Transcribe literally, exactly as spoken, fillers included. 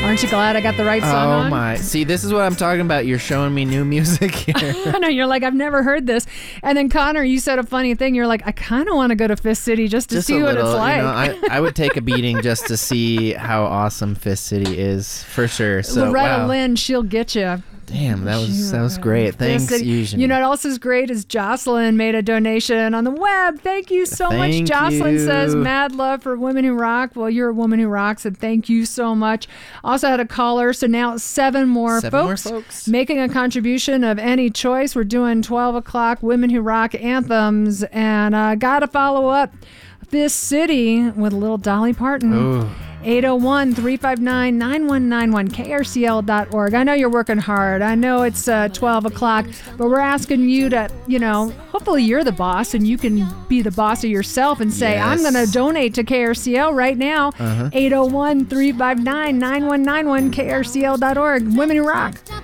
Aren't you glad I got the right song Oh on? my. See, this is what I'm talking about. You're showing me new music here. I know, you're like, I've never heard this. And then Connor, you said a funny thing. You're like, I kind of want to go to Fist City just to Just see a what little, it's like. You know, I, I would take a beating just to see how awesome Fist City is, for sure. So, Loretta wow. Lynn, she'll get you. Damn, that was that was great. Thanks, Eugene. You know what else is great is Jocelyn made a donation on the web. Thank you so Thank much. Jocelyn you. says, mad love for Women Who Rock. Well, you're a woman who rocks, and thank you so much. Also had a caller, so now seven more Seven more folks, folks. making a contribution of any choice. We're doing twelve o'clock Women Who Rock anthems, and uh, got to follow up this city with a little Dolly Parton. Ooh. eight oh one, three five nine, nine one nine one, K R C L dot org. I know you're working hard. I know it's uh, twelve o'clock, but we're asking you to, you know, hopefully you're the boss and you can be the boss of yourself and say, Yes. I'm going to donate to K R C L right now. Uh-huh. eight oh one, three five nine, nine one nine one, K R C L dot org. Women Who Rock.